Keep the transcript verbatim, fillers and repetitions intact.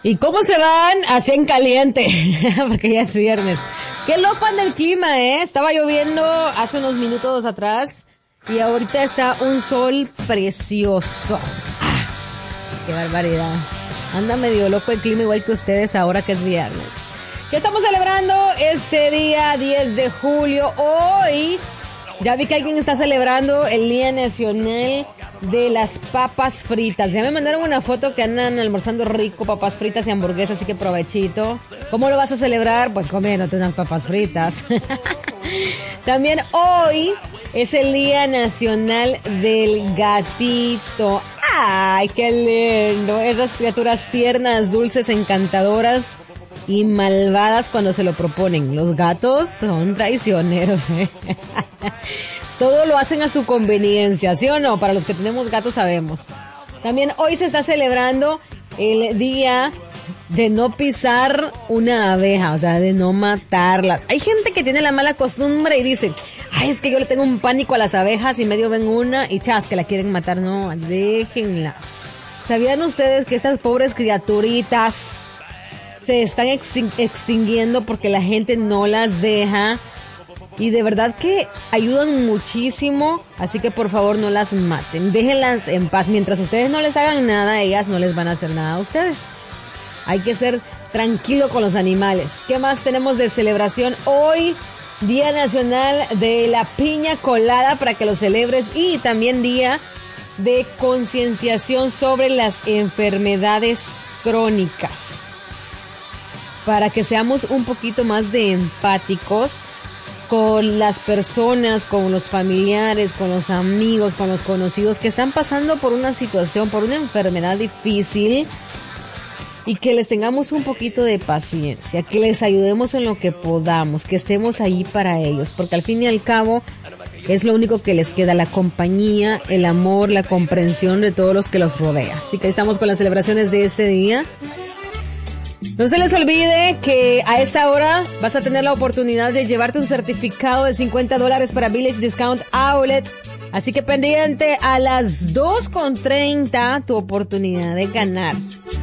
¿Y cómo se van? Así en caliente, porque ya es viernes. Qué loco anda el clima, ¿eh? Estaba lloviendo hace unos minutos atrás y ahorita está un sol precioso. ¡Ah! ¡Qué barbaridad! Anda medio loco el clima igual que ustedes ahora que es viernes. ¿Qué estamos celebrando este día diez de julio? Hoy ya vi que alguien está celebrando el Día Nacional de las Papas Fritas. Ya me mandaron una foto que andan almorzando rico, papas fritas y hamburguesas, así que provechito. ¿Cómo lo vas a celebrar? Pues comiéndote unas papas fritas. También hoy es el Día Nacional del Gatito. ¡Ay, qué lindo! Esas criaturas tiernas, dulces, encantadoras y malvadas cuando se lo proponen. Los gatos son traicioneros, ¿eh? Todo lo hacen a su conveniencia, ¿sí o no? Para los que tenemos gatos sabemos. También hoy se está celebrando el día de no pisar una abeja, o sea, de no matarlas. Hay gente que tiene la mala costumbre y dice, ay, es que yo le tengo un pánico a las abejas y medio ven una y chas, que la quieren matar. No, déjenla. ¿Sabían ustedes que estas pobres criaturitas se están ex- extinguiendo porque la gente no las deja? Y de verdad que ayudan muchísimo, así que por favor no las maten, déjenlas en paz. Mientras ustedes no les hagan nada, ellas no les van a hacer nada a ustedes. Hay que ser tranquilo con los animales. ¿Qué más tenemos de celebración? Hoy, Día Nacional de la Piña Colada, para que lo celebres, y también Día de Concienciación sobre las Enfermedades Crónicas, para que seamos un poquito más de empáticos con las personas, con los familiares, con los amigos, con los conocidos que están pasando por una situación, por una enfermedad difícil, y que les tengamos un poquito de paciencia, que les ayudemos en lo que podamos, que estemos ahí para ellos, porque al fin y al cabo es lo único que les queda, la compañía, el amor, la comprensión de todos los que los rodea. Así que ahí estamos con las celebraciones de este día. No se les olvide que a esta hora vas a tener la oportunidad de llevarte un certificado de cincuenta dólares para Village Discount Outlet. Así que pendiente a las dos con treinta tu oportunidad de ganar.